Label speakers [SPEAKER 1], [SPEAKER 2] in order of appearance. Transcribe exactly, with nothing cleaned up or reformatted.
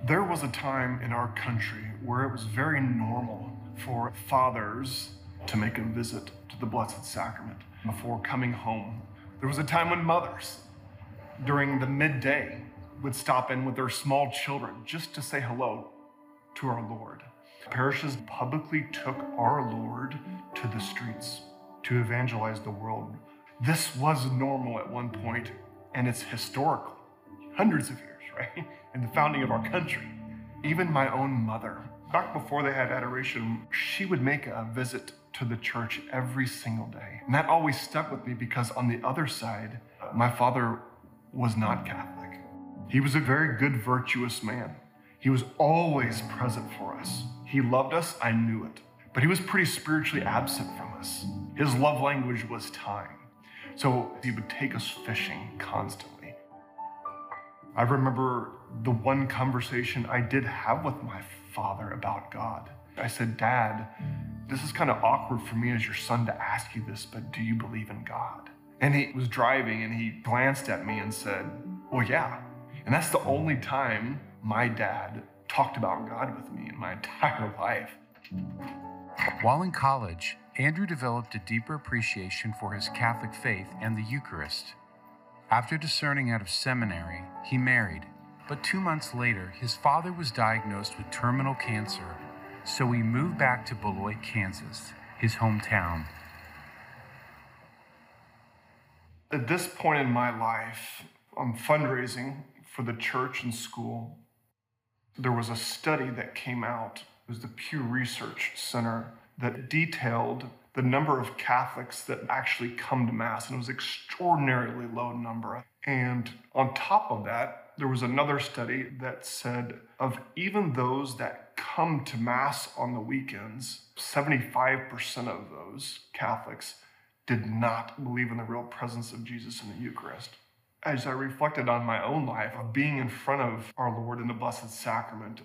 [SPEAKER 1] There was a time in our country where it was very normal for fathers to make a visit to the Blessed Sacrament before coming home. There was a time when mothers, during the midday, would stop in with their small children just to say hello to our Lord. Parishes publicly took our Lord to the streets to evangelize the world. This was normal at one point, and it's historical. Hundreds of years, right? In the founding of our country. Even my own mother, back before they had adoration, she would make a visit to the church every single day. And that always stuck with me because on the other side, my father was not Catholic. He was a very good, virtuous man. He was always present for us. He loved us, I knew it. But he was pretty spiritually absent from us. His love language was time. So he would take us fishing constantly. I remember the one conversation I did have with my father about God. I said, Dad, this is kind of awkward for me as your son to ask you this, but do you believe in God? And he was driving and he glanced at me and said, well, yeah. And that's the only time my dad talked about God with me in my entire life.
[SPEAKER 2] While in college, Andrew developed a deeper appreciation for his Catholic faith and the Eucharist. After discerning out of seminary, he married, but two months later, his father was diagnosed with terminal cancer, so he moved back to Beloit, Kansas, his hometown.
[SPEAKER 1] At this point in my life, I'm fundraising for the church and school. There was a study that came out. It was the Pew Research Center that detailed the number of Catholics that actually come to Mass, and it was an extraordinarily low number. And on top of that, there was another study that said of even those that come to Mass on the weekends, seventy-five percent of those Catholics did not believe in the real presence of Jesus in the Eucharist. As I reflected on my own life of being in front of our Lord in the Blessed Sacrament,